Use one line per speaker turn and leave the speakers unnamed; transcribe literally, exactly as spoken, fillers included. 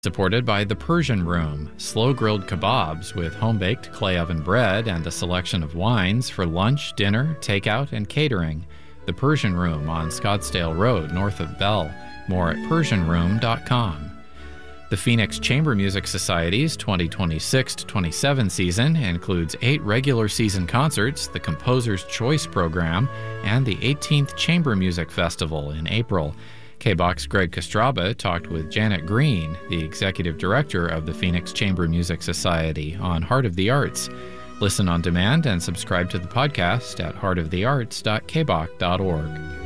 Supported by The Persian Room, slow-grilled kebabs with home-baked clay oven bread and a selection of wines for lunch, dinner, takeout, and catering. The Persian Room on Scottsdale Road, north of Bell. More at persian room dot com. The Phoenix Chamber Music Society's twenty twenty-six to twenty-seven season includes eight regular season concerts, the Composer's Choice Program, and the eighteenth Chamber Music Festival in April. K B O C's Greg Kostraba talked with Janet Green, the executive director of the Phoenix Chamber Music Society, on Heart of the Arts. Listen on demand and subscribe to the podcast at heart of the arts dot k b o c dot org.